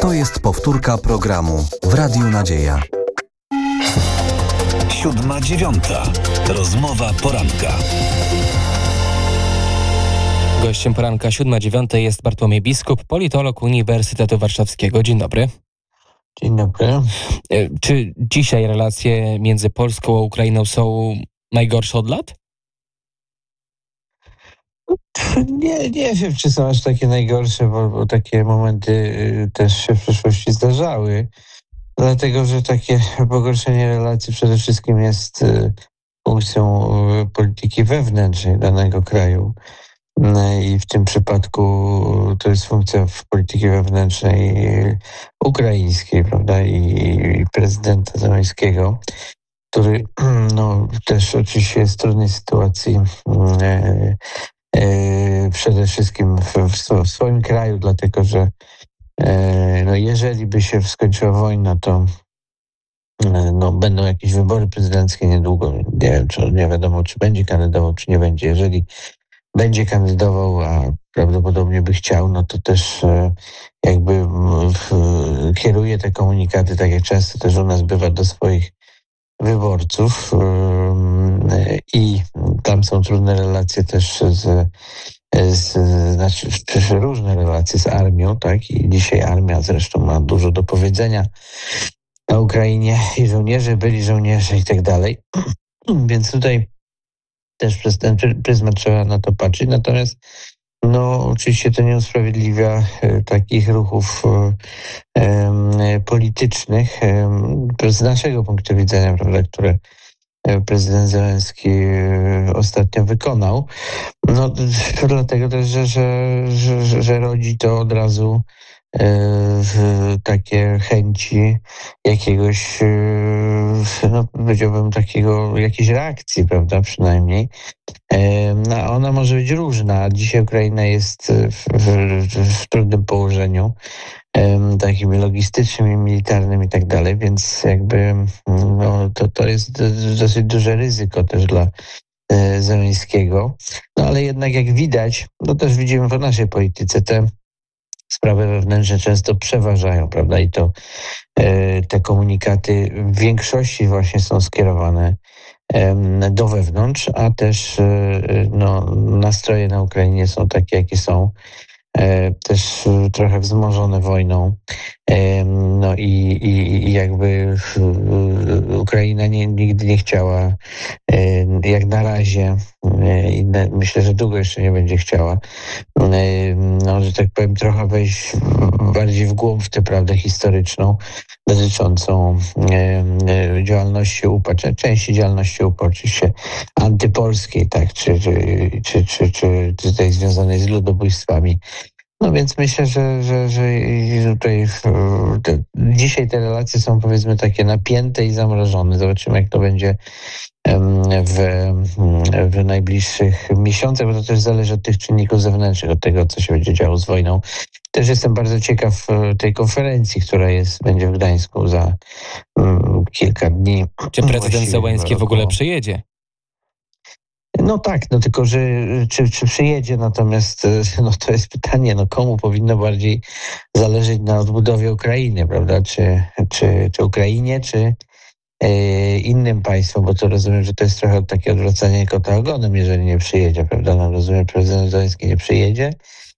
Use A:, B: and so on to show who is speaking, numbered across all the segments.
A: To jest powtórka programu w Radiu Nadzieja.
B: 7:09. Rozmowa poranka.
C: Gościem poranka 7:09 jest Bartłomiej Biskup, politolog Uniwersytetu Warszawskiego. Dzień dobry.
D: Dzień dobry.
C: Czy dzisiaj relacje między Polską a Ukrainą są najgorsze od lat?
D: Nie wiem, czy są aż takie najgorsze, bo takie momenty też się w przeszłości zdarzały. Dlatego, że takie pogorszenie relacji przede wszystkim jest funkcją polityki wewnętrznej danego kraju. I w tym przypadku to jest funkcja polityki wewnętrznej ukraińskiej, prawda, i prezydenta Zełenskiego, który też oczywiście jest w trudnej sytuacji przede wszystkim w swoim kraju, dlatego że jeżeli by się skończyła wojna, to będą jakieś wybory prezydenckie niedługo. Nie wiadomo, czy będzie kandydował, czy nie będzie. Jeżeli będzie kandydował, a prawdopodobnie by chciał, no to też jakby kieruje te komunikaty, tak jak często też u nas bywa, do swoich wyborców i tam są trudne relacje też znaczy różne relacje z armią, tak? I dzisiaj armia zresztą ma dużo do powiedzenia na Ukrainie i żołnierze, byli żołnierze i tak dalej. Więc tutaj też przez ten pryzmat trzeba na to patrzeć. Natomiast oczywiście to nie usprawiedliwia takich ruchów politycznych z naszego punktu widzenia, prawda, które prezydent Zełenski ostatnio wykonał. Dlatego też, że rodzi to od razu takie chęci jakiegoś, powiedziałbym, jakiejś reakcji, prawda, przynajmniej. Ona może być różna. Dzisiaj Ukraina jest w trudnym położeniu, takim logistycznym, militarnym i tak dalej, więc jakby to jest dosyć duże ryzyko też dla Zełenskiego. Ale jednak jak widać, też widzimy po naszej polityce, te sprawy wewnętrzne często przeważają, prawda? I to te komunikaty w większości właśnie są skierowane do wewnątrz, a też nastroje na Ukrainie są takie, jakie są. Też trochę wzmożone wojną. I jakby Ukraina nigdy nie chciała, jak na razie, i myślę, że długo jeszcze nie będzie chciała, że tak powiem, trochę wejść bardziej w głąb w tę prawdę historyczną dotyczącą działalności UPA, części działalności UPA oczywiście antypolskiej, tak, czy tutaj związanej z ludobójstwami. Więc myślę, że tutaj dzisiaj te relacje są, powiedzmy, takie napięte i zamrożone. Zobaczymy, jak to będzie w najbliższych miesiącach, bo to też zależy od tych czynników zewnętrznych, od tego, co się będzie działo z wojną. Też jestem bardzo ciekaw tej konferencji, która będzie w Gdańsku za kilka dni.
C: Czy prezydent Zełenski w ogóle przyjedzie?
D: Tak, tylko że czy przyjedzie, natomiast to jest pytanie, komu powinno bardziej zależeć na odbudowie Ukrainy, prawda? Czy Ukrainie, czy innym państwom, bo to rozumiem, że to jest trochę takie odwracanie kota ogonem, jeżeli nie przyjedzie, prawda? Rozumiem, że prezydent Zełenski nie przyjedzie,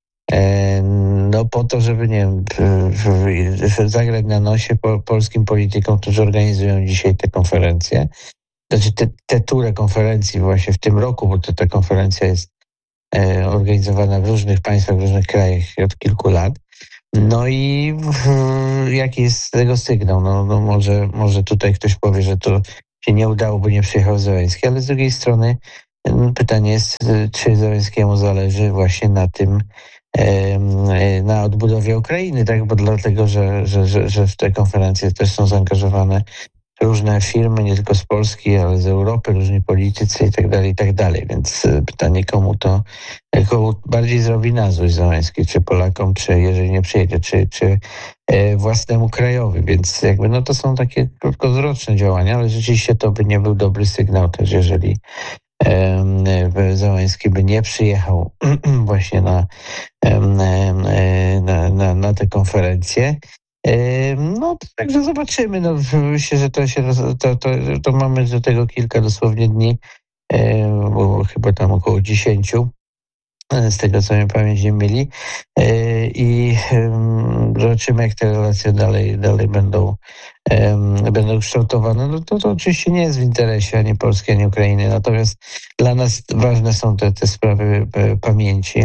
D: po to, żeby, nie wiem, zagrać na nosie polskim politykom, którzy organizują dzisiaj te konferencje. Znaczy tę turę konferencji właśnie w tym roku, bo ta konferencja jest organizowana w różnych państwach, w różnych krajach od kilku lat. I jaki jest z tego sygnał? Może tutaj ktoś powie, że to się nie udało, bo nie przyjechał Zełenski, ale z drugiej strony pytanie jest, czy Zełenskiemu zależy właśnie na tym, na odbudowie Ukrainy, tak? Bo dlatego, że w te konferencje też są zaangażowane różne firmy, nie tylko z Polski, ale z Europy, różni politycy i tak dalej. Więc pytanie, komu bardziej zrobi na złość Zełenski, czy Polakom, czy jeżeli nie przyjedzie, czy własnemu krajowi. Więc jakby to są takie krótkowzroczne działania, ale rzeczywiście to by nie był dobry sygnał też, jeżeli Zełenski by nie przyjechał właśnie na tę konferencję. No, także zobaczymy. No, myślę, że to mamy do tego kilka dosłownie dni, bo chyba tam około 10. Z tego co mnie pamięć nie myli. I zobaczymy, jak te relacje dalej będą kształtowane. No to oczywiście nie jest w interesie ani Polski, ani Ukrainy. Natomiast dla nas ważne są te sprawy pamięci.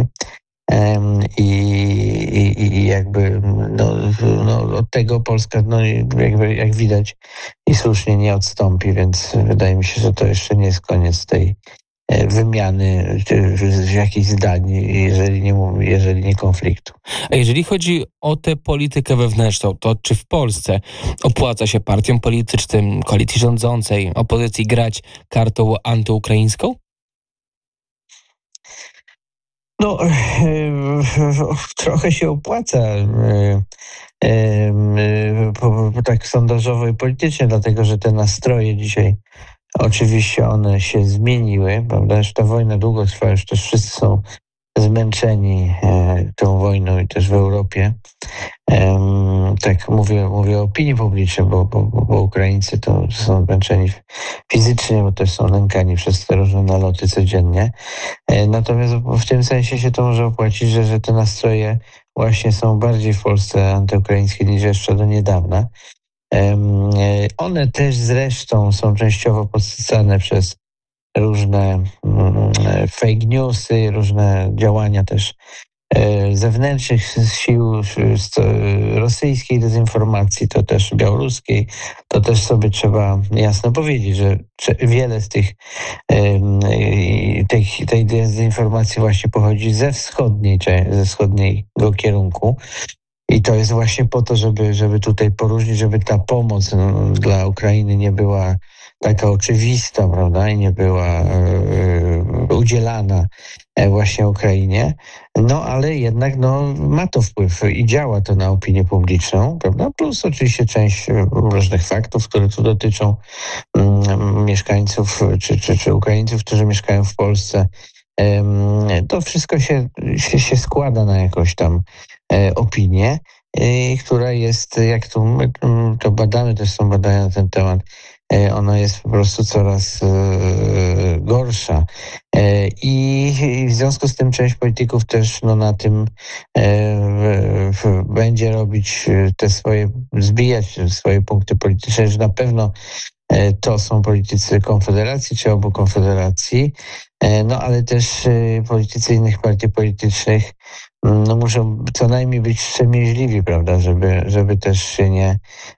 D: I jakby od tego Polska, jakby jak widać i słusznie nie odstąpi, więc wydaje mi się, że to jeszcze nie jest koniec tej wymiany jakichś zdań, jeżeli nie konfliktu.
C: A jeżeli chodzi o tę politykę wewnętrzną, to czy w Polsce opłaca się partiom politycznym, koalicji rządzącej, opozycji grać kartą antyukraińską?
D: No, trochę się opłaca tak sondażowo i politycznie, dlatego że te nastroje dzisiaj, oczywiście one się zmieniły, prawda? Już ta wojna długo trwa, już też wszyscy są zmęczeni tą wojną i też w Europie. Tak mówię o opinii publicznej, bo Ukraińcy to są zmęczeni fizycznie, bo też są nękani przez te różne naloty codziennie. Natomiast w tym sensie się to może opłacić, że te nastroje właśnie są bardziej w Polsce antyukraińskie niż jeszcze do niedawna. One też zresztą są częściowo podsycane przez różne fake newsy, różne działania też zewnętrznych sił rosyjskiej dezinformacji, to też białoruskiej, to też sobie trzeba jasno powiedzieć, że wiele z tej dezinformacji właśnie pochodzi ze wschodniego kierunku. I to jest właśnie po to, żeby tutaj poróżnić, żeby ta pomoc dla Ukrainy nie była taka oczywista, prawda, i nie była udzielana właśnie Ukrainie. No ale jednak ma to wpływ i działa to na opinię publiczną, prawda? Plus oczywiście część różnych faktów, które tu dotyczą mieszkańców czy Ukraińców, którzy mieszkają w Polsce. To wszystko się składa na jakąś tam opinię, która jest, jak my to badamy, też są badania na ten temat, ona jest po prostu coraz gorsza. I w związku z tym część polityków też na tym będzie robić zbijać swoje punkty polityczne, że na pewno to są politycy Konfederacji czy obu Konfederacji, ale też politycy innych partii politycznych muszą co najmniej być wstrzemięźliwi, prawda, żeby też się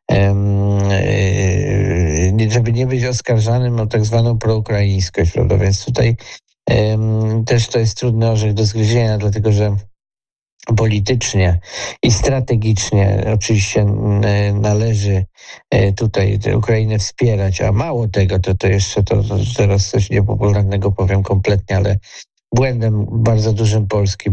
D: żeby nie być oskarżanym o tak zwaną proukraińskość, prawda, więc tutaj też to jest trudny orzech do zgryzienia, dlatego że politycznie i strategicznie oczywiście należy tutaj Ukrainę wspierać, a mało tego, to jeszcze to teraz coś niepopularnego powiem kompletnie, ale błędem bardzo dużym Polski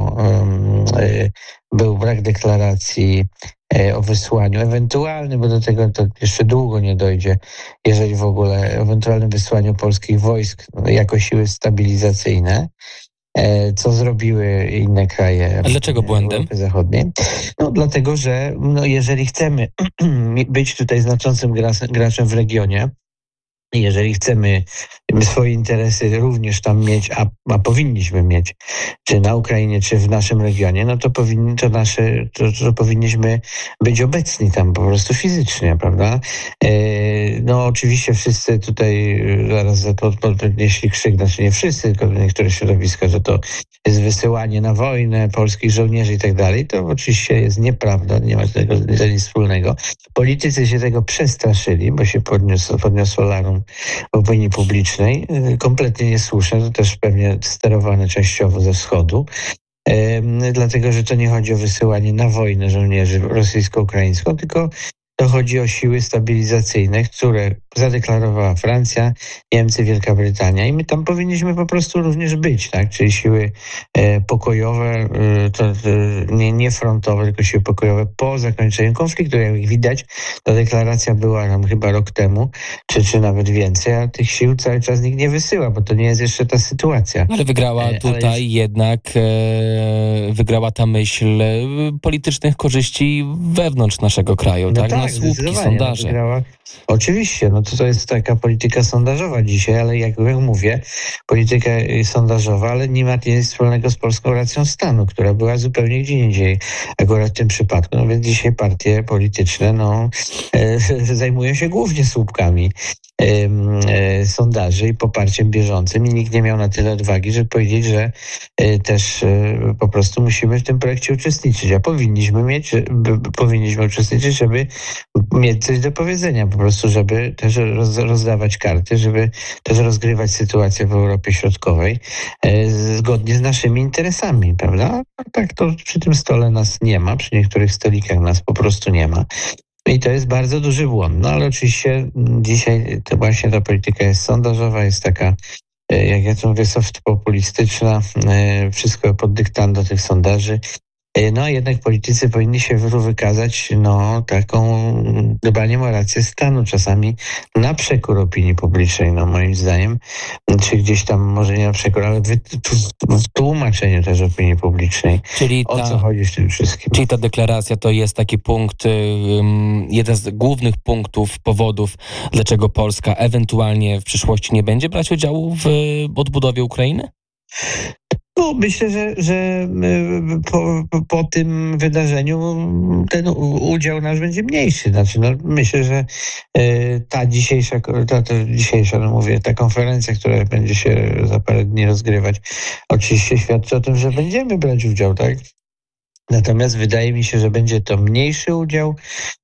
D: był brak deklaracji o wysłaniu ewentualnym, bo do tego to jeszcze długo nie dojdzie, jeżeli w ogóle ewentualnym wysłaniu polskich wojsk jako siły stabilizacyjne. Co zrobiły inne kraje.
C: A dlaczego błędem?
D: Europy Zachodniej? Dlatego, że jeżeli chcemy być tutaj znaczącym graczem w regionie, jeżeli chcemy swoje interesy również tam mieć, a powinniśmy mieć, czy na Ukrainie, czy w naszym regionie, to powinniśmy być obecni tam po prostu fizycznie, prawda? Oczywiście wszyscy tutaj zaraz podnieśli krzyk, znaczy nie wszyscy, tylko niektóre środowiska, że to jest wysyłanie na wojnę polskich żołnierzy i tak dalej. To oczywiście jest nieprawda, nie ma tego nic wspólnego. Politycy się tego przestraszyli, bo się podniosło larum w opinii publicznej. Kompletnie niesłuszne, to też pewnie sterowane częściowo ze wschodu. Dlatego, że to nie chodzi o wysyłanie na wojnę żołnierzy rosyjsko-ukraińską, tylko to chodzi o siły stabilizacyjne, które zadeklarowała Francja, Niemcy, Wielka Brytania i my tam powinniśmy po prostu również być, tak? Czyli siły pokojowe, nie frontowe, tylko siły pokojowe po zakończeniu konfliktu. Jak widać, ta deklaracja była nam chyba rok temu, czy nawet więcej, a tych sił cały czas nikt nie wysyła, bo to nie jest jeszcze ta sytuacja.
C: Ale wygrała tutaj jednak, wygrała ta myśl politycznych korzyści wewnątrz naszego kraju,
D: No
C: tak?
D: tak,
C: Na słupki,
D: zdecydowanie,
C: sondaże.
D: Wygrała. Oczywiście, to jest taka polityka sondażowa dzisiaj, ale jak mówię, polityka sondażowa, ale nie ma nic wspólnego z polską racją stanu, która była zupełnie gdzie indziej akurat w tym przypadku. No więc dzisiaj partie polityczne zajmują się głównie słupkami sondaży i poparciem bieżącym i nikt nie miał na tyle odwagi, żeby powiedzieć, że też po prostu musimy w tym projekcie uczestniczyć, a powinniśmy uczestniczyć, żeby mieć coś do powiedzenia, po prostu, żeby też rozdawać karty, żeby też rozgrywać sytuację w Europie Środkowej zgodnie z naszymi interesami, prawda? A tak to przy tym stole nas nie ma, przy niektórych stolikach nas po prostu nie ma. I to jest bardzo duży błąd. No ale oczywiście dzisiaj to właśnie ta polityka jest sondażowa, jest taka, jak ja to mówię, soft populistyczna, wszystko pod dyktando tych sondaży. No jednak politycy powinni się wykazać taką dbaniem o rację stanu, czasami na przekór opinii publicznej, moim zdaniem, czy gdzieś tam może nie na przekór, ale w tłumaczeniu też opinii publicznej. O co chodzi w tym wszystkim?
C: Czyli ta deklaracja to jest taki punkt, jeden z głównych punktów, powodów, dlaczego Polska ewentualnie w przyszłości nie będzie brać udziału w odbudowie Ukrainy?
D: No, myślę, że po tym wydarzeniu ten udział nasz będzie mniejszy. Znaczy, myślę, że ta dzisiejsza, ta konferencja, która będzie się za parę dni rozgrywać, oczywiście świadczy o tym, że będziemy brać udział, tak? Natomiast wydaje mi się, że będzie to mniejszy udział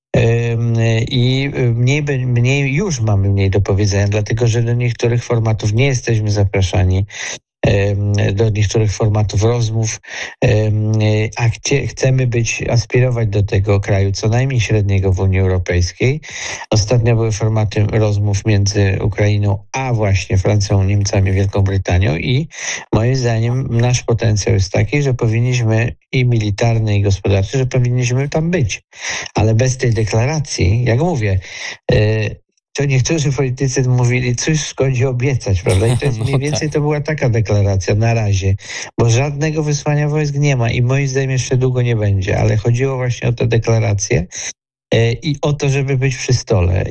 D: i już mamy mniej do powiedzenia, dlatego że do niektórych formatów nie jesteśmy zapraszani. Do niektórych formatów rozmów, a chcemy aspirować do tego kraju co najmniej średniego w Unii Europejskiej. Ostatnio były formaty rozmów między Ukrainą a właśnie Francją, Niemcami, Wielką Brytanią i moim zdaniem nasz potencjał jest taki, że powinniśmy i militarny, i gospodarczy, że powinniśmy tam być. Ale bez tej deklaracji, jak mówię, to niektórzy politycy mówili, cóż szkodzi obiecać, prawda? I to jest mniej więcej to była taka deklaracja na razie, bo żadnego wysłania wojsk nie ma i moim zdaniem jeszcze długo nie będzie, ale chodziło właśnie o tę deklarację i o to, żeby być przy stole.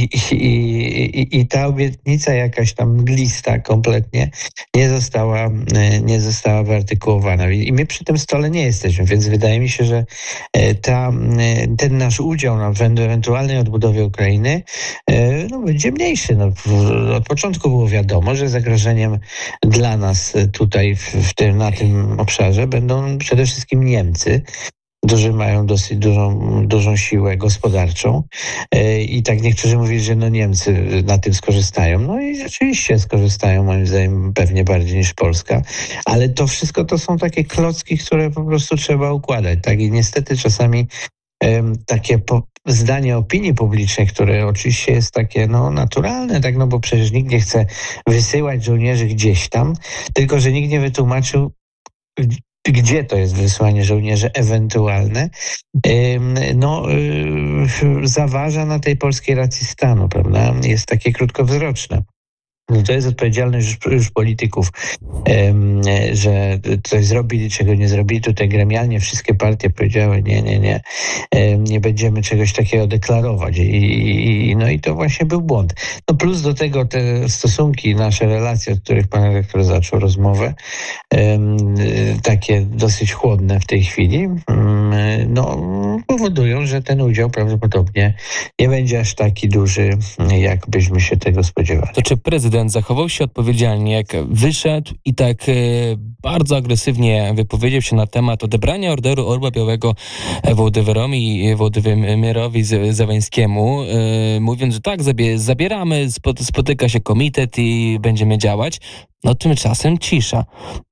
D: I ta obietnica jakaś tam mglista kompletnie nie została wyartykułowana. I my przy tym stole nie jesteśmy, więc wydaje mi się, że ten nasz udział w ewentualnej odbudowie Ukrainy będzie mniejszy. Od początku było wiadomo, że zagrożeniem dla nas tutaj na tym obszarze będą przede wszystkim Niemcy, którzy mają dosyć dużą siłę gospodarczą i tak niektórzy mówili, że Niemcy na tym skorzystają. No i rzeczywiście skorzystają, moim zdaniem, pewnie bardziej niż Polska, ale to wszystko to są takie klocki, które po prostu trzeba układać, tak? I niestety czasami takie zdanie opinii publicznej, które oczywiście jest takie naturalne, tak, bo przecież nikt nie chce wysyłać żołnierzy gdzieś tam, tylko że nikt nie wytłumaczył, gdzie to jest wysłanie żołnierzy ewentualne, zaważa na tej polskiej racji stanu, prawda? Jest takie krótkowzroczne. To jest odpowiedzialność już polityków, że coś zrobili, czego nie zrobili. Tutaj gremialnie wszystkie partie powiedziały nie będziemy czegoś takiego deklarować. I to właśnie był błąd. Plus do tego te stosunki, nasze relacje, od których pan redaktor zaczął rozmowę, takie dosyć chłodne w tej chwili, powodują, że ten udział prawdopodobnie nie będzie aż taki duży, jak byśmy się tego spodziewali.
C: To czy prezydent zachował się odpowiedzialnie, jak wyszedł i tak bardzo agresywnie wypowiedział się na temat odebrania Orderu Orła Białego Wołodymyrowi Zełenskiemu, mówiąc, że tak, zabieramy, spotyka się komitet i będziemy działać. Tymczasem cisza.